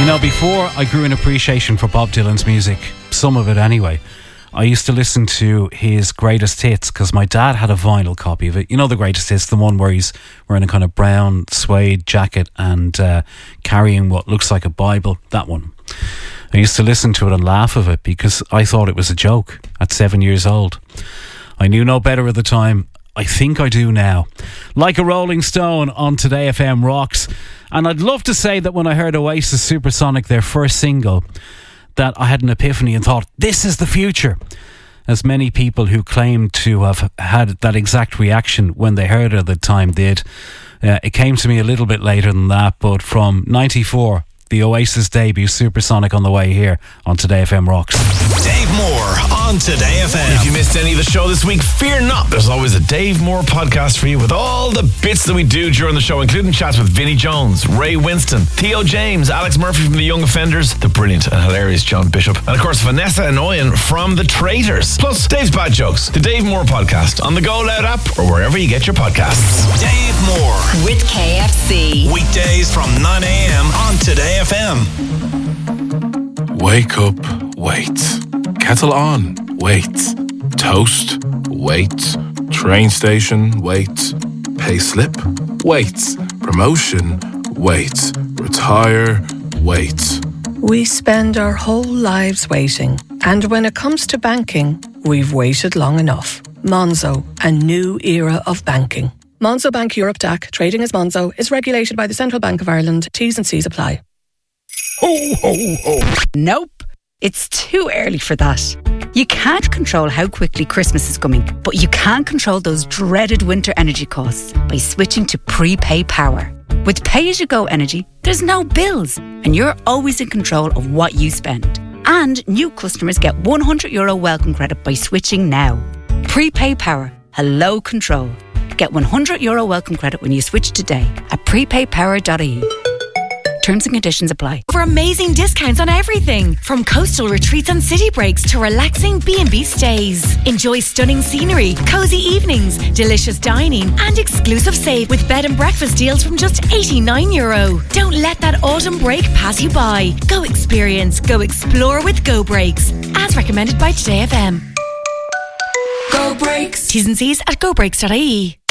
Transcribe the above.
Before I grew an appreciation for Bob Dylan's music, some of it anyway, I used to listen to his greatest hits because my dad had a vinyl copy of it. You know, the greatest hits, the one where he's wearing a kind of brown suede jacket and carrying what looks like a Bible. That one. I used to listen to it and laugh at it because I thought it was a joke at 7 years old. I knew no better at the time. I think I do now. Like a Rolling Stone on Today FM Rocks. And I'd love to say that when I heard Oasis Supersonic, their first single, that I had an epiphany and thought, this is the future. As many people who claim to have had that exact reaction when they heard it at the time did. It came to me a little bit later than that, but from 94, the Oasis debut, Supersonic, on the way here on Today FM Rocks. Dave Moore on Today FM. If you missed any of the show this week, fear not. There's always a Dave Moore podcast for you with all the bits that we do during the show, including chats with Vinnie Jones, Ray Winston, Theo James, Alex Murphy from The Young Offenders, the brilliant and hilarious John Bishop, and of course Vanessa Inouye from The Traitors. Plus Dave's Bad Jokes, the Dave Moore podcast on the Go Loud app or wherever you get your podcasts. Dave Moore with KFC. Weekdays from 9 a.m. on Today FM. Wake up, wait. Kettle on, wait. Toast, wait. Train station, wait. Pay slip, wait. Promotion, wait. Retire, wait. We spend our whole lives waiting, and when it comes to banking, we've waited long enough. Monzo, a new era of banking. Monzo Bank Europe DAC, trading as Monzo, is regulated by the Central Bank of Ireland. T's and C's apply. Ho, ho, ho. Nope, it's too early for that. You can't control how quickly Christmas is coming, but you can control those dreaded winter energy costs by switching to Prepay Power. With pay-as-you-go energy, there's no bills, and you're always in control of what you spend. And new customers get €100 welcome credit by switching now. Prepay Power. Hello control. Get €100 welcome credit when you switch today at prepaypower.ie. Terms and conditions apply. For amazing discounts on everything, from coastal retreats and city breaks to relaxing B&B stays. Enjoy stunning scenery, cozy evenings, delicious dining, and exclusive save with bed and breakfast deals from just €89. Don't let that autumn break pass you by. Go experience, go explore with Go Breaks, as recommended by Today FM. Go Breaks. T's and C's at gobreaks.ie.